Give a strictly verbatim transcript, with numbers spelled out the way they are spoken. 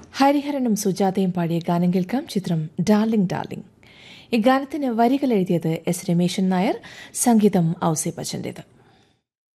ഹരിഹരനും സുജാതയും പാടിയ ഗാനം കേൾക്കാം. ചിത്രം ഡാർലിംഗ് ഡാർലിംഗ്. ഈ ഗാനത്തിന് വരികൾ എഴുതിയത് എസ് രമേശൻ നായർ, സംഗീതം ഔസേ ബച്ചന്റേത്.